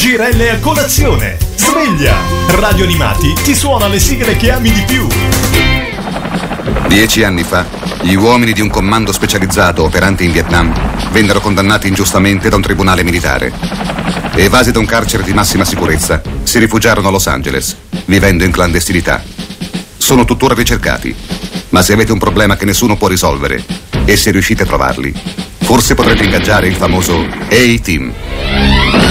Girelle a colazione. Sveglia. Radio Animati ti suona le sigle che ami di più. 10 anni fa, gli uomini di un comando specializzato operante in Vietnam vennero condannati ingiustamente da un tribunale militare. Evasi da un carcere di massima sicurezza, si rifugiarono a Los Angeles, vivendo in clandestinità. Sono tuttora ricercati, ma se avete un problema che nessuno può risolvere e se riuscite a trovarli, forse potrete ingaggiare il famoso A-Team.